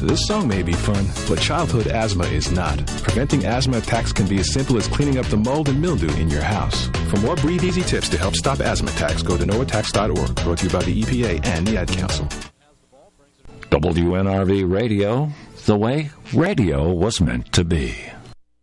This song may be fun, but childhood asthma is not. Preventing asthma attacks can be as simple as cleaning up the mold and mildew in your house. For more Breathe Easy tips to help stop asthma attacks, go to noattacks.org. Brought to you by the EPA and the Ad Council. WNRV Radio, the way radio was meant to be.